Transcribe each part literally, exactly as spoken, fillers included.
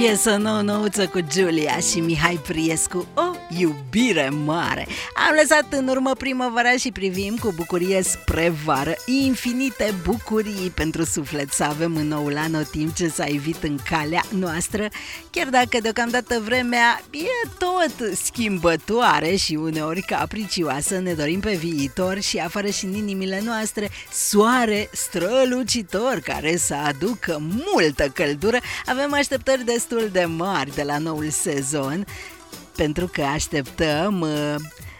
Piesă nou-nouță cu Giulia și Mihai Priescu, o iubire mare. Am lăsat în urmă primăvara și privim cu bucurie spre vară. Infinite bucurii pentru suflet să avem în noul an o timp ce s-a ivit în calea noastră. Chiar dacă deocamdată vremea e tot schimbătoare și uneori capricioasă, ne dorim pe viitor și afară și în inimile noastre soare strălucitor care să aducă multă căldură. Avem așteptări destul de mari de la noul sezon, pentru că așteptăm uh,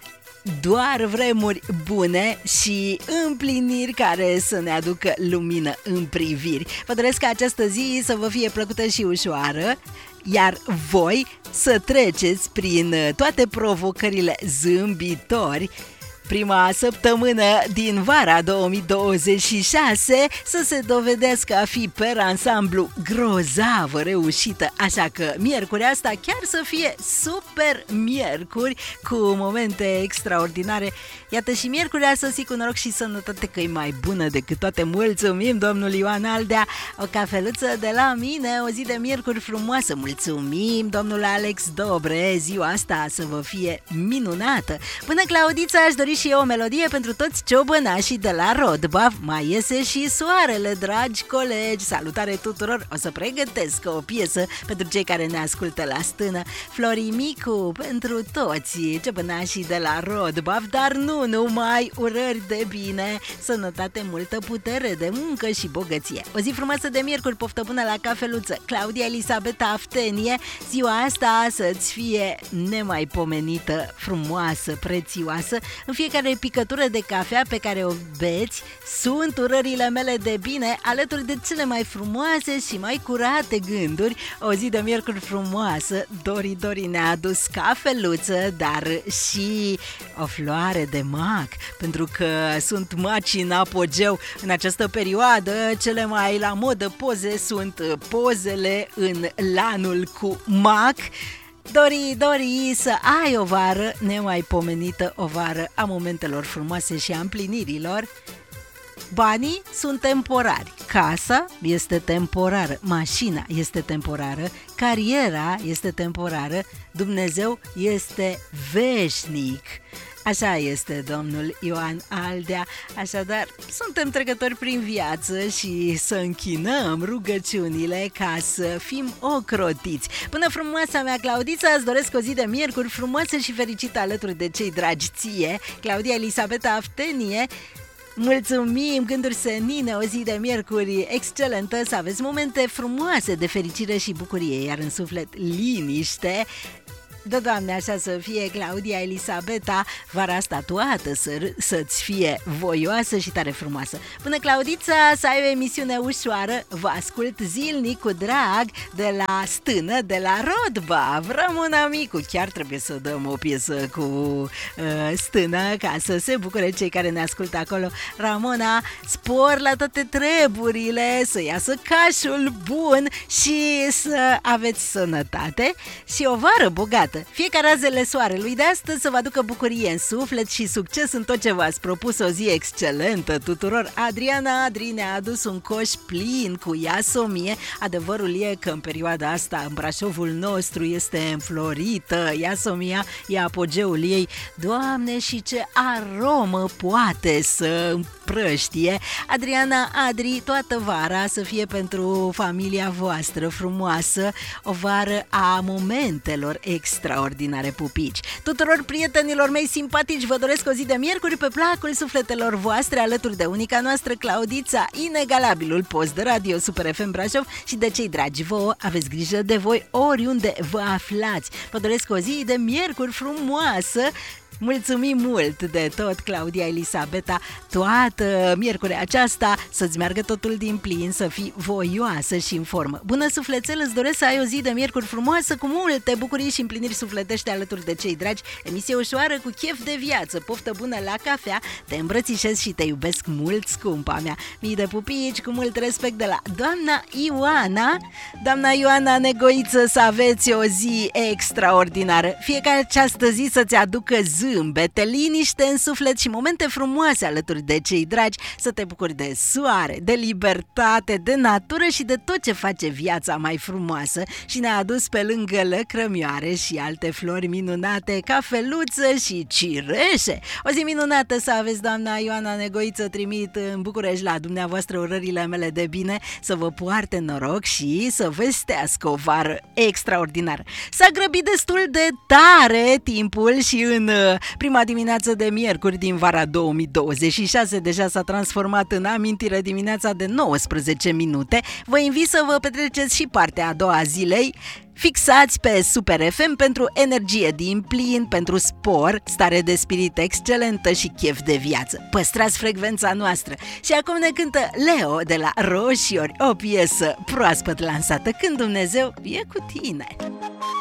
doar vremuri bune și împliniri care să ne aducă lumină în priviri. Vă doresc ca această zi să vă fie plăcută și ușoară, iar voi să treceți prin toate provocările zâmbitori. Prima săptămână din vara două mii douăzeci și șase să se dovedească a fi per ansamblu grozavă reușită, așa că miercurea asta chiar să fie super miercuri cu momente extraordinare. Iată și miercurea să ții cu noroc și sănătate că e mai bună decât toate. Mulțumim, domnul Ioan Aldea, o cafeluță de la mine, o zi de miercuri frumoasă. Mulțumim, domnul Alex Dobre, ziua asta să vă fie minunată. Până Claudița, aș dori și eu o melodie pentru toți ciobănașii de la Rodbav. Mai iese și soarele, dragi colegi. Salutare tuturor, o să pregătesc o piesă pentru cei care ne ascultă la stână. Florimicu pentru toți ciobănașii de la Rodbav, dar nu numai, urări de bine, sănătate, multă putere de muncă și bogăție. O zi frumoasă de miercuri, poftă bună la cafeluță. Claudia Elisabeta Aftenie, ziua asta să-ți fie nemaipomenită, frumoasă, prețioasă. În fiecare picătură de cafea pe care o beți sunt urările mele de bine, alături de cele mai frumoase și mai curate gânduri. O zi de miercuri frumoasă. Dori Dori ne-a adus cafeluță, dar și o floare de mac, pentru că sunt maci în apogeu în această perioadă. Cele mai la modă poze sunt pozele în lanul cu mac. Dori, Dori, să ai o vară nemaipomenită, o vară a momentelor frumoase și a împlinirilor. Banii sunt temporari, casa este temporară, mașina este temporară, cariera este temporară, Dumnezeu este veșnic. Așa este, domnul Ioan Aldea. Așadar, suntem trecători prin viață și să închinăm rugăciunile ca să fim ocrotiți. Până frumoasa mea Claudița, îți doresc o zi de miercuri frumoasă și fericită alături de cei dragi ție. Claudia Elisabeta Aftenie, mulțumim, gânduri senine, o zi de miercuri excelentă, să aveți momente frumoase de fericire și bucurie, iar în suflet liniște. Da, Doamne, așa să fie, Claudia Elisabeta, vara asta toată să, să-ți fie voioasă și tare frumoasă. Până Claudița, să ai o emisiune ușoară, vă ascult zilnic cu drag de la stână, de la Rodbav. Ramona Micu, chiar trebuie să dăm o piesă cu uh, stână ca să se bucure cei care ne ascultă acolo. Ramona, spor la toate treburile, să iasă cașul bun și să aveți sănătate și o vară bogată. Fie ca razele soarelui de astăzi să vă aducă bucurie în suflet și succes în tot ce v-ați propus. O zi excelentă tuturor. Adriana Adri ne-a adus un coș plin cu iasomie. Adevărul e că în perioada asta în Brașovul nostru este înflorită iasomia, e apogeul ei. Doamne, și ce aromă poate să împrăștie. Adriana Adri, toată vara să fie pentru familia voastră frumoasă, o vară a momentelor extraordinare, pupici. Tuturor prietenilor mei simpatici vă doresc o zi de miercuri pe placul sufletelor voastre, alături de unica noastră Claudița, inegalabilul post de radio Super F M Brașov și de cei dragi vouă, aveți grijă de voi oriunde vă aflați. Vă doresc o zi de miercuri frumoasă. Mulțumim mult de tot, Claudia Elisabeta, toată miercurea aceasta să-ți meargă totul din plin, să fii voioasă și în formă. Bună sufletel, îți doresc să ai o zi de miercuri frumoasă, cu multe bucurii și împliniri sufletești alături de cei dragi. Emisie ușoară cu chef de viață, poftă bună la cafea, te îmbrățișez și te iubesc mult, scumpa mea. Mii de pupici, cu mult respect de la doamna Ioana. Doamna Ioana Negoiță, să aveți o zi extraordinară. Fie ca această zi să-ți aducă zi zâmbete, liniște în suflet și momente frumoase alături de cei dragi, să te bucuri de soare, de libertate, de natură și de tot ce face viața mai frumoasă și ne-a adus pe lângă lăcrămioare și alte flori minunate, cafeluță și cireșe. O zi minunată să aveți, doamna Ioana Negoiță, trimit în București la dumneavoastră urările mele de bine, să vă poarte noroc și să vestească o vară extraordinară. S-a grăbit destul de tare timpul și în prima dimineață de miercuri din vara două mii douăzeci și șase deja s-a transformat în amintire dimineața de nouăsprezece minute. Vă invit să vă petreceți și partea a doua a zilei fixați pe Super F M pentru energie din plin, pentru spor, stare de spirit excelentă și chef de viață. Păstrați frecvența noastră. Și acum ne cântă Leo de la Roșiori, o piesă proaspăt lansată, Când Dumnezeu e cu tine.